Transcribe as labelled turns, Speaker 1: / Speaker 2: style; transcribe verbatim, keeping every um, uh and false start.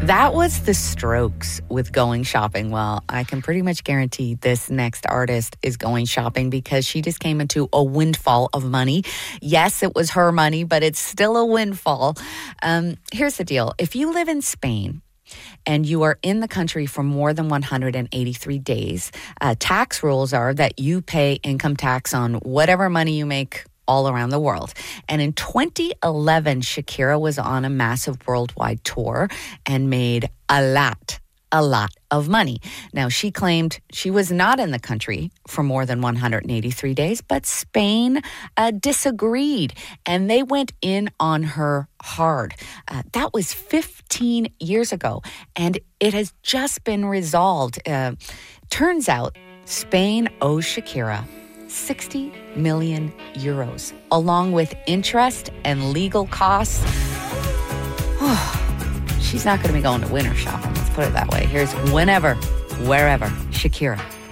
Speaker 1: That was The Strokes with Going Shopping. Well, I can pretty much guarantee this next artist is going shopping because she just came into a windfall of money. Yes, it was her money, but it's still a windfall. Um, here's the deal. If you live in Spain and you are in the country for more than one hundred eighty-three days, uh, tax rules are that you pay income tax on whatever money you make all around the world. And in twenty eleven, Shakira was on a massive worldwide tour and made a lot, a lot of money. Now, she claimed she was not in the country for more than one hundred eighty-three days, but Spain uh, disagreed, and they went in on her hard. Uh, that was fifteen years ago, and it has just been resolved. Uh, turns out Spain owes Shakira sixty million euros, along with interest and legal costs. She's not going to be going to winter shopping, let's put it that way. Here's Whenever, Wherever, Shakira.